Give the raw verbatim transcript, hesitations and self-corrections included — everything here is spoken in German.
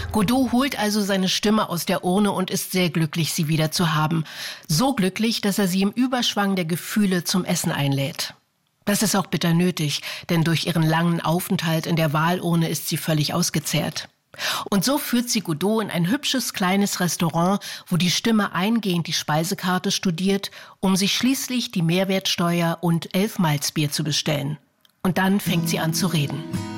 Godot holt also seine Stimme aus der Urne und ist sehr glücklich, sie wieder zu haben. So glücklich, dass er sie im Überschwang der Gefühle zum Essen einlädt. Das ist auch bitter nötig, denn durch ihren langen Aufenthalt in der Wahlurne ist sie völlig ausgezehrt. Und so führt sie Godot in ein hübsches kleines Restaurant, wo die Stimme eingehend die Speisekarte studiert, um sich schließlich die Mehrwertsteuer und elf Malzbier zu bestellen. Und dann fängt sie an zu reden.